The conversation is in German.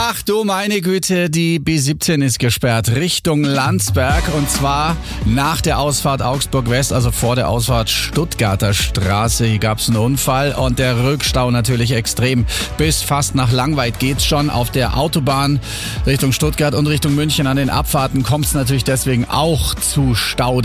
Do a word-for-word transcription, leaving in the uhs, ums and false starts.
Ach du meine Güte, die B siebzehn ist gesperrt Richtung Landsberg und zwar nach der Ausfahrt Augsburg West, also vor der Ausfahrt Stuttgarter Straße. Hier gab es einen Unfall und der Rückstau natürlich extrem. Bis fast nach Langweid geht's schon. Auf der Autobahn Richtung Stuttgart und Richtung München an den Abfahrten kommt es natürlich deswegen auch zu Stau.